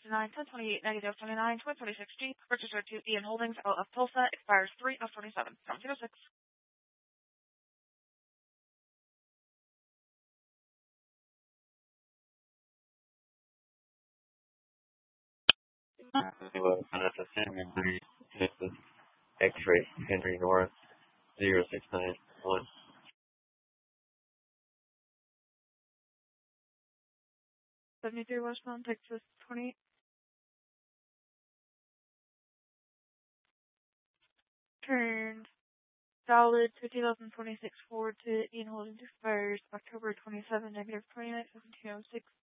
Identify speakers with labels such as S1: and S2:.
S1: 29-1028 negative 29 2026 Jeep registered to Ian Holdings out of Tulsa expires 3 of 27 from 06.
S2: Texas, X-ray, Henry North, 0691.
S1: 73 westbound, Texas 28. Turned valid to 2026 Ford to Ian Holdings expires October 27 negative 29 1706.